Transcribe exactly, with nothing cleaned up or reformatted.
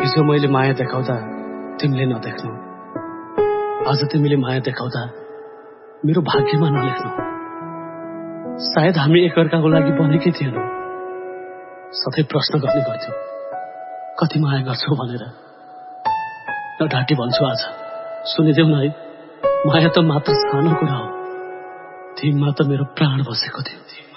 हिजो मैले माया देखाउँदा तिमीले नदेख्नु, आज तिमीले माया देखाउँदा मेरो भाग्यमा नलेख्नु। सायद हामी एकअर्काको लागि बनेकै थिएनौं। सधैँ प्रश्न गर्ने गर्थ्यौ, कति माया गर्छौ भनेर। नढाँटी भन्छु आज, सुनिदेऊ न है, माया त मात्र सानो कुरा हो। तिमीमा त मेरो प्राण बसेको थियो।